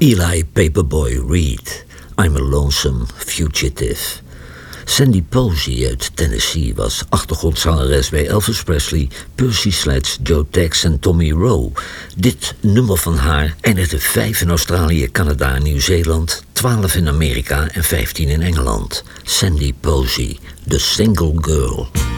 Eli Paperboy Reed, I'm a Lonesome Fugitive. Sandy Posey uit Tennessee was achtergrondzangeres bij Elvis Presley, Percy Sledge, Joe Tex en Tommy Rowe. Dit nummer van haar eindigde 5 in Australië, Canada en Nieuw-Zeeland, 12 in Amerika en 15 in Engeland. Sandy Posey, The Single Girl.